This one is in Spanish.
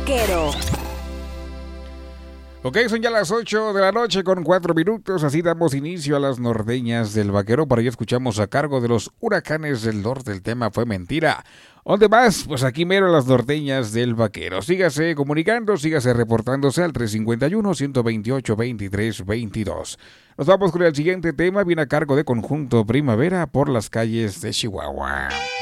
Vaquero. Ok, son ya las 8 de la noche con 4 minutos, así damos inicio a las norteñas del Vaquero. Para ello escuchamos a cargo de los Huracanes del Norte, el tema fue Mentira. ¿Dónde más? Pues aquí mero las norteñas del Vaquero. Sígase comunicando, sígase reportándose al 351-128-2322. Nos vamos con el siguiente tema, viene a cargo de Conjunto Primavera por las calles de Chihuahua.